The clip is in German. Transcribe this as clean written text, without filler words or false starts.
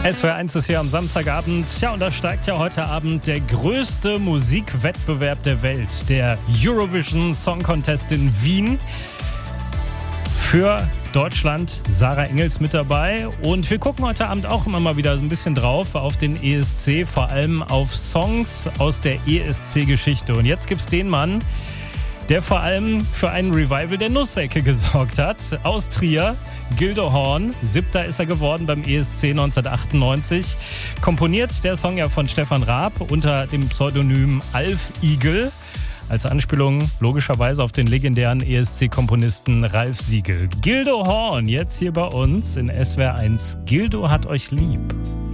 SWR1 ist hier am Samstagabend. Ja, und da steigt ja heute Abend der größte Musikwettbewerb der Welt, der Eurovision Song Contest in Wien. Für Deutschland Sarah Engels mit dabei. Und wir gucken heute Abend auch immer mal wieder so ein bisschen drauf auf den ESC, vor allem auf Songs aus der ESC-Geschichte. Und jetzt gibt's den Mann, der vor allem für einen Revival der Nussecke gesorgt hat. Aus Trier, Gildo Horn. 7. ist er geworden beim ESC 1998. Komponiert der Song ja von Stefan Raab unter dem Pseudonym Alf Igel. Als Anspielung logischerweise auf den legendären ESC-Komponisten Ralf Siegel. Gildo Horn, jetzt hier bei uns in SWR1. Gildo hat euch lieb.